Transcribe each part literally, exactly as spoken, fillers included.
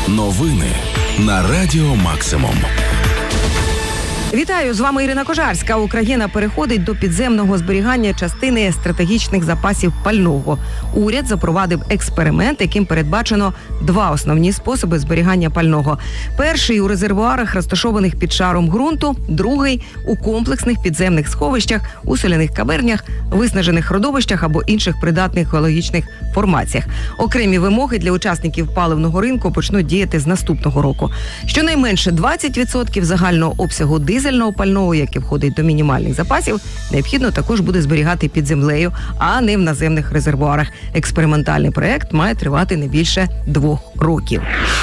Новини на Радіо Максимум. Вітаю, з вами Ірина Кожарська. Україна переходить до підземного зберігання частини стратегічних запасів пального. Уряд запровадив експеримент, яким передбачено два основні способи зберігання пального. Перший – у резервуарах, розташованих під шаром ґрунту. Другий – у комплексних підземних сховищах, у соляних кавернях, виснажених родовищах або інших придатних геологічних формаціях. Окремі вимоги для учасників паливного ринку почнуть діяти з наступного року. Щонайменше двадцять відсотків загального обсягу дизельного пального, яке входить до мінімальних запасів, необхідно також буде зберігати під землею, а не в наземних резервуарах. Експериментальний проект має тривати не більше двох років.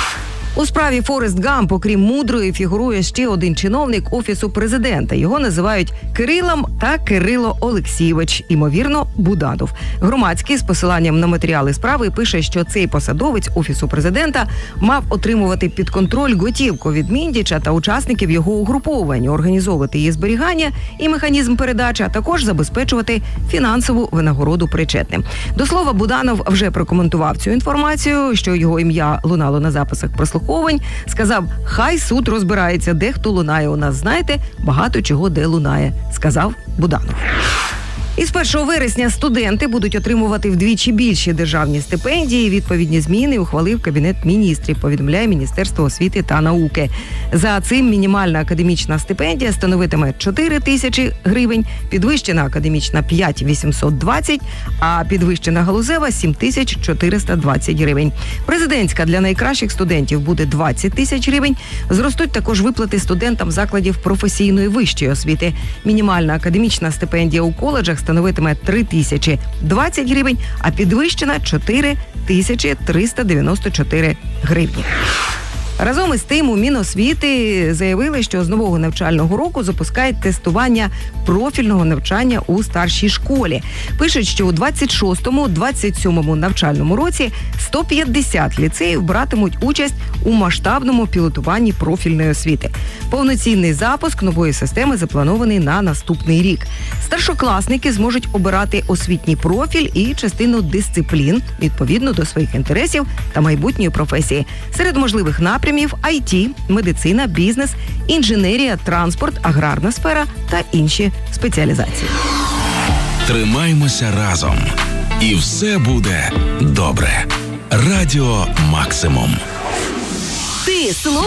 У справі Форест Гамп, окрім Мудрої, фігурує ще один чиновник Офісу президента. Його називають Кирилом та Кирило Олексійович, імовірно, Буданов. Громадський з посиланням на матеріали справи пише, що цей посадовець Офісу президента мав отримувати під контроль готівку від Міндіча та учасників його угруповання, організовувати її зберігання і механізм передачі, а також забезпечувати фінансову винагороду причетним. До слова, Буданов вже прокоментував цю інформацію, що його ім'я лунало на записах прослуховування. Сказав, хай суд розбирається, де хто лунає у нас, знаєте, багато чого де лунає, сказав Буданов. Із першого вересня студенти будуть отримувати вдвічі більші державні стипендії. Відповідні зміни ухвалив Кабінет міністрів, повідомляє Міністерство освіти та науки. За цим мінімальна академічна стипендія становитиме чотири тисячі гривень, підвищена академічна – п'ять тисяч вісімсот двадцять, а підвищена галузева – сім тисяч чотириста двадцять гривень. Президентська для найкращих студентів буде двадцять тисяч гривень. Зростуть також виплати студентам закладів професійної вищої освіти. Мінімальна академічна стипендія у коледжах становитиме три тисячі двадцять гривень, а підвищена – чотири тисячі триста дев'яносто чотири гривні. Разом із тим, у Міносвіти заявили, що з нового навчального року запускають тестування профільного навчання у старшій школі. Пишуть, що у двадцять шостому - двадцять сьомому навчальному році сто п'ятдесят ліцеїв братимуть участь у масштабному пілотуванні профільної освіти. Повноцінний запуск нової системи запланований на наступний рік. Старшокласники зможуть обирати освітній профіль і частину дисциплін відповідно до своїх інтересів та майбутньої професії. Серед можливих напрямів – ай ті, медицина, бізнес, інженерія, транспорт, аграрна сфера та інші спеціалізації. Тримаймося разом. І все буде добре. Радіо Максимум. Ти